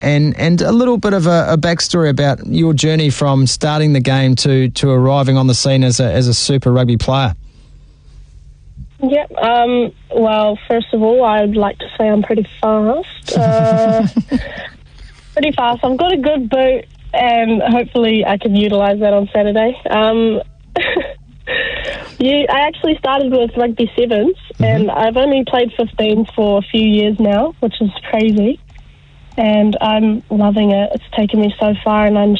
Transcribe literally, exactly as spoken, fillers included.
and and a little bit of a, a backstory about your journey from starting the game to, to arriving on the scene as a, as a Super Rugby player. Yep. Um, well, first of all, I'd like to say I'm pretty fast. Uh, pretty fast. I've got a good boot, and hopefully I can utilise that on Saturday. Um, you, I actually started with Rugby Sevens, mm-hmm. and I've only played fifteen for a few years now, which is crazy. And I'm loving it. It's taken me so far, and I